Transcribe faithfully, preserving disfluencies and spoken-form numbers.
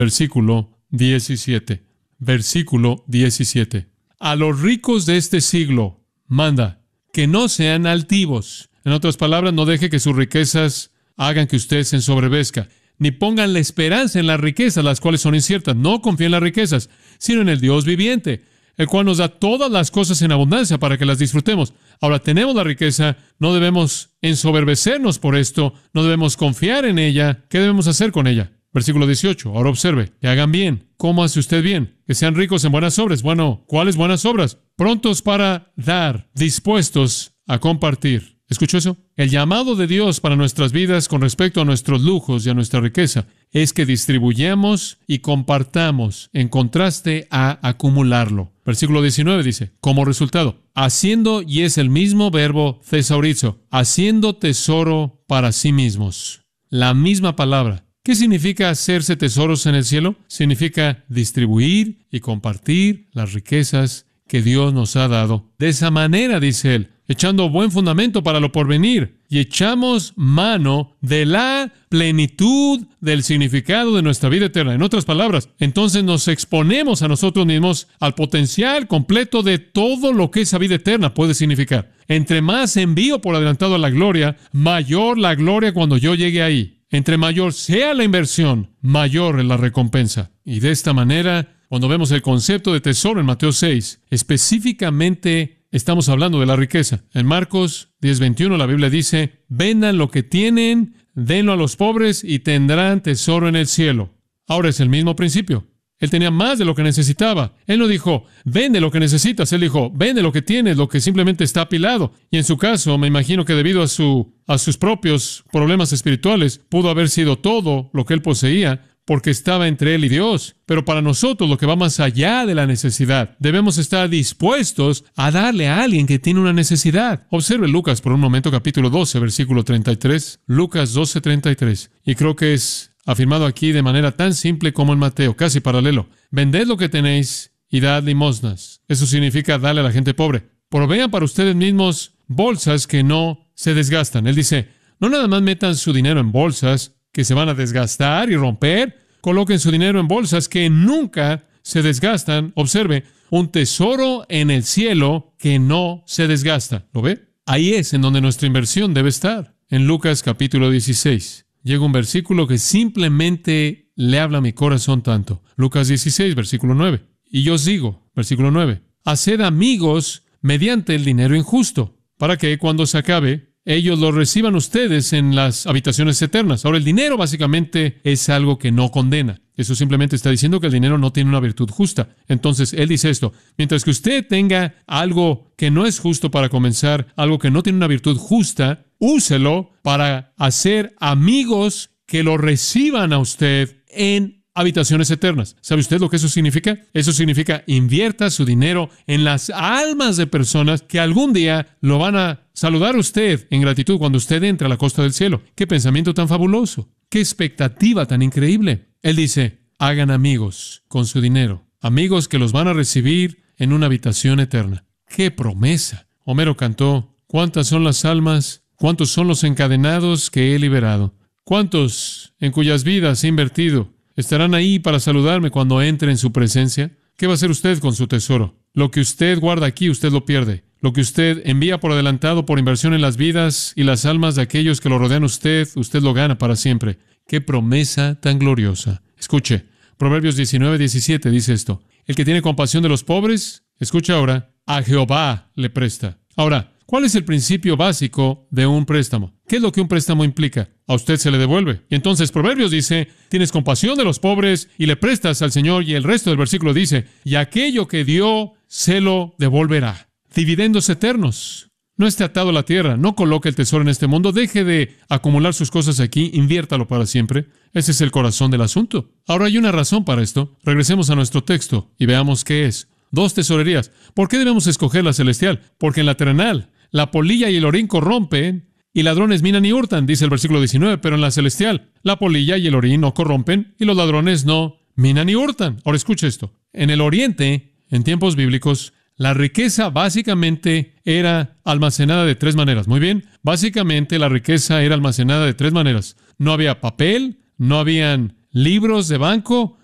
Versículo diecisiete. Versículo diecisiete. A los ricos de este siglo manda que no sean altivos. En otras palabras, no deje que sus riquezas hagan que usted se ensoberbezca, ni pongan la esperanza en las riquezas, las cuales son inciertas. No confíen en las riquezas, sino en el Dios viviente, el cual nos da todas las cosas en abundancia para que las disfrutemos. Ahora tenemos la riqueza, no debemos ensoberbecernos por esto, no debemos confiar en ella. ¿Qué debemos hacer con ella? Versículo dieciocho. Ahora observe, que hagan bien. ¿Cómo hace usted bien? Que sean ricos en buenas obras. Bueno, ¿cuáles buenas obras? Prontos para dar, dispuestos a compartir. ¿Escuchó eso? El llamado de Dios para nuestras vidas con respecto a nuestros lujos y a nuestra riqueza es que distribuyamos y compartamos en contraste a acumularlo. Versículo diecinueve dice, como resultado, haciendo, y es el mismo verbo thesaurizo, haciendo tesoro para sí mismos. La misma palabra. ¿Qué significa hacerse tesoros en el cielo? Significa distribuir y compartir las riquezas que Dios nos ha dado. De esa manera, dice él, echando buen fundamento para lo porvenir, y echamos mano de la plenitud del significado de nuestra vida eterna. En otras palabras, entonces nos exponemos a nosotros mismos al potencial completo de todo lo que esa vida eterna puede significar. Entre más envío por adelantado a la gloria, mayor la gloria cuando yo llegue ahí. Entre mayor sea la inversión, mayor es la recompensa. Y de esta manera, cuando vemos el concepto de tesoro en Mateo seis, específicamente estamos hablando de la riqueza. En Marcos diez veintiuno la Biblia dice, vendan lo que tienen, denlo a los pobres y tendrán tesoro en el cielo. Ahora es el mismo principio. Él tenía más de lo que necesitaba. Él no dijo, vende lo que necesitas. Él dijo, vende lo que tienes, lo que simplemente está apilado. Y en su caso, me imagino que debido a, su, a sus propios problemas espirituales, pudo haber sido todo lo que él poseía, porque estaba entre él y Dios. Pero para nosotros, lo que va más allá de la necesidad, debemos estar dispuestos a darle a alguien que tiene una necesidad. Observe Lucas por un momento, capítulo doce, versículo treinta y tres. Lucas doce, treinta y tres. Y creo que es afirmado aquí de manera tan simple como en Mateo, casi paralelo. Vended lo que tenéis y dad limosnas. Eso significa darle a la gente pobre. Provean para ustedes mismos bolsas que no se desgastan. Él dice, no nada más metan su dinero en bolsas que se van a desgastar y romper. Coloquen su dinero en bolsas que nunca se desgastan. Observe, un tesoro en el cielo que no se desgasta. ¿Lo ve? Ahí es en donde nuestra inversión debe estar. En Lucas capítulo dieciséis. Llega un versículo que simplemente le habla a mi corazón tanto. Lucas dieciséis, versículo nueve. Y yo os digo, versículo nueve, haced amigos mediante el dinero injusto, para que cuando se acabe, ellos lo reciban ustedes en las habitaciones eternas. Ahora, el dinero básicamente es algo que no condena. Eso simplemente está diciendo que el dinero no tiene una virtud justa. Entonces, él dice esto, mientras que usted tenga algo que no es justo para comenzar, algo que no tiene una virtud justa, úselo para hacer amigos que lo reciban a usted en habitaciones eternas. ¿Sabe usted lo que eso significa? Eso significa invierta su dinero en las almas de personas que algún día lo van a saludar a usted en gratitud cuando usted entre a la costa del cielo. ¡Qué pensamiento tan fabuloso! ¡Qué expectativa tan increíble! Él dice, hagan amigos con su dinero. Amigos que los van a recibir en una habitación eterna. ¡Qué promesa! Homero cantó, ¿cuántas son las almas? ¿Cuántos son los encadenados que he liberado? ¿Cuántos en cuyas vidas he invertido estarán ahí para saludarme cuando entre en su presencia? ¿Qué va a hacer usted con su tesoro? Lo que usted guarda aquí, usted lo pierde. Lo que usted envía por adelantado por inversión en las vidas y las almas de aquellos que lo rodean a usted, usted lo gana para siempre. ¡Qué promesa tan gloriosa! Escuche, Proverbios diecinueve, diecisiete dice esto. El que tiene compasión de los pobres, escucha ahora, a Jehová le presta. Ahora, ¿cuál es el principio básico de un préstamo? ¿Qué es lo que un préstamo implica? A usted se le devuelve. Y entonces Proverbios dice, tienes compasión de los pobres y le prestas al Señor. Y el resto del versículo dice, y aquello que dio, se lo devolverá. Dividendos eternos. No esté atado a la tierra. No coloque el tesoro en este mundo. Deje de acumular sus cosas aquí. Inviértalo para siempre. Ese es el corazón del asunto. Ahora hay una razón para esto. Regresemos a nuestro texto y veamos qué es. Dos tesorerías. ¿Por qué debemos escoger la celestial? Porque en la terrenal, la polilla y el orín corrompen y ladrones minan y hurtan, dice el versículo diecinueve, pero en la celestial, la polilla y el orín no corrompen y los ladrones no minan y hurtan. Ahora escuche esto. En el oriente, en tiempos bíblicos, la riqueza básicamente era almacenada de tres maneras. Muy bien, básicamente la riqueza era almacenada de tres maneras. No había papel, no habían libros de banco,